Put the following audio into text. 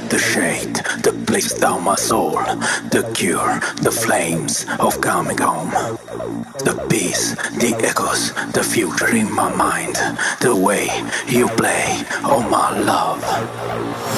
the shade that bleeds down my soul, the cure, the flames of coming home, the peace, the echoes, the future in my mind, the way you play, oh my love.